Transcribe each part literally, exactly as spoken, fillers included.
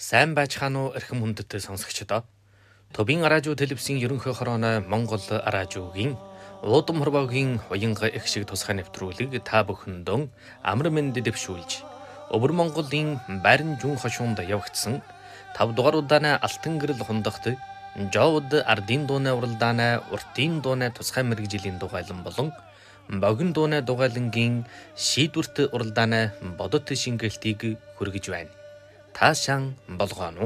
Сайн байцгаана уу эрхэм хүндэттэй сонсогчдоо. Төвийн Араажуу телевизийн ерөнхий хорооны Монгол Араажуугийн Уудам хорвоогийн уянга их шиг тусгай нэвтрүүлэг та бүхэндөө амар мэнд дэвшүүлж Өвөр Монголын Барин Жүн хошуунд явагдсан тав дугаар удааны Алтан гэрэл хундагт Жоод ардын дууны уралдааны уртын дууны тусгай мэрэгжлийн дугайлан болон богино дууны дугайлангийн шийдвэрт уралдааны бодот шингэлтийг хүргэж байна. Таашаан болгоно.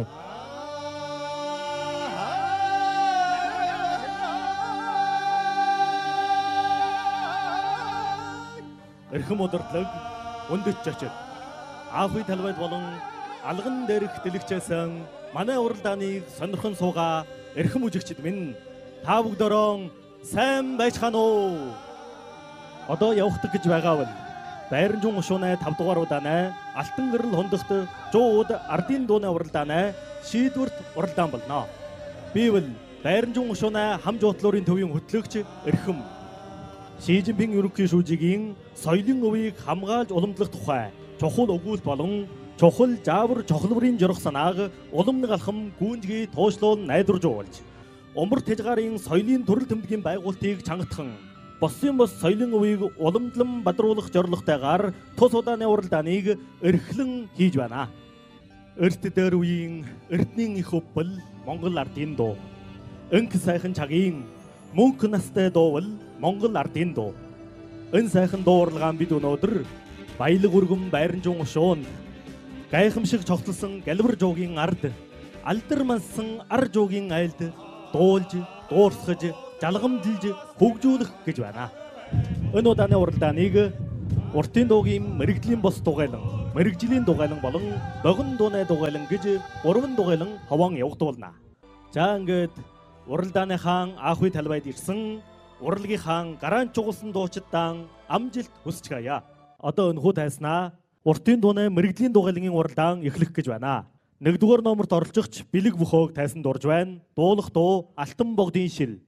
Эрхэм удирдлаг, үндэт зочид, аавын талбайд болон алган дээрх дэлгэцсэн манай уралдааныг сонирхон суугаа эрхэм үжигчд минь та бүгдөө сайн байцгаана уу? Одоо явахдаг гэж байгаа бол Барин Жүн хошууны тав дугаар удааны Алтан гэрэл хундагт Жууд ардын дууны уралдааны шийдвэрт уралдаан болно. Би бол Барин Жүн хошууны хам жуутлуурын төвийн хөтлөгч эрхэм Ши Жинпин ерөнхий шүүжигийн соёлын өвийг хамгаалж уламжлах тухай чухал өгүүл болон чухал жаавар чухалбарын жорох санааг уламнаг алхам гүнжгий туушлуул найдварж уулж умар тэжгаарын соёлын төрөл тэмдгийн байгуултыг чангатхан Босын бос соёлын өвийг уламжлан бадруулах зорилготойгоор тус удааны уралдааныг эрхлэн хийж байна. Эрт дээр үеийн эрдний их өвбөл Монгол ардын дуу. Өнг сайхан цагийн мөнх настай дуу бол Монгол ардын дуу. Энэ сайхан дуу урлагаан бид өнөөдөр баялаг өргөм Барин Жүн хошуунд гайхамшиг цогцолсон галбар жуугийн ард алдар мансан ар жуугийн айлд дуулж, дуурсгаж жалгамжилж хөгжүүлэх гэж байна. Энэ удааны уралдааныг уртын дуугийн мэрэгжлийн бос дугайлан, мэрэгжлийн дугайлан болон богино дууны дугайлан гэж гурван дугайлан хаваан явагдуулна. За ингээд уралдааны хаан аахуй талбайд ирсэн урлагийн хаан гараан чугалсан дуучиддан амжилт хүсчихъя. Одоо өнхөө тайснаа уртын дууны мэрэгжлийн дугайлангийн уралдаан эхлэх гэж байна. Нэгдүгээр номерт оролцогч бэлэг бөхөөг тайсан дурж байна. Дуулах дуу Алтан богдын шил.